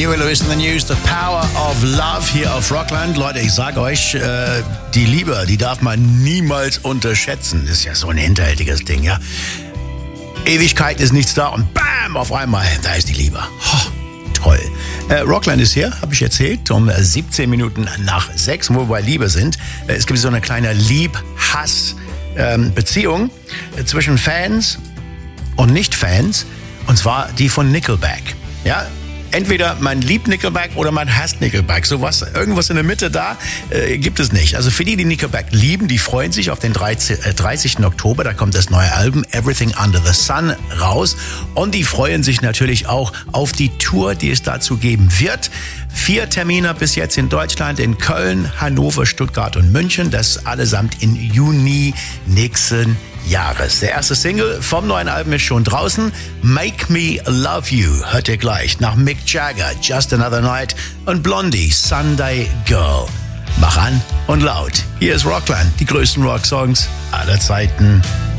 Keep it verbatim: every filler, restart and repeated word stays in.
Huey Lewis in the News, The Power of Love hier auf Rockland. Leute, ich sage euch, äh, die Liebe, die darf man niemals unterschätzen. Das ist ja so ein hinterhältiges Ding, ja. Ewigkeit ist nichts da und bam, auf einmal, da ist die Liebe. Oh, toll. Äh, Rockland ist hier, habe ich erzählt, um siebzehn Minuten nach sechs, wo wir bei Liebe sind. Äh, es gibt so eine kleine Lieb-Hass-Beziehung äh, zwischen Fans und Nicht-Fans, und zwar die von Nickelback. Ja, entweder man liebt Nickelback oder man hasst Nickelback. So was, irgendwas in der Mitte da äh, gibt es nicht. Also für die, die Nickelback lieben, die freuen sich auf den dreißigsten Oktober. Da kommt das neue Album Everything Under the Sun raus. Und die freuen sich natürlich auch auf die Tour, die es dazu geben wird. Vier Termine bis jetzt in Deutschland, in Köln, Hannover, Stuttgart und München. Das allesamt im Juni nächsten Jahres. Der erste Single vom neuen Album ist schon draußen. Make Me Love You hört ihr gleich nach Mick Jagger, Just Another Night und Blondie, Sunday Girl. Mach an und laut. Hier ist Rockland, die größten Rocksongs aller Zeiten.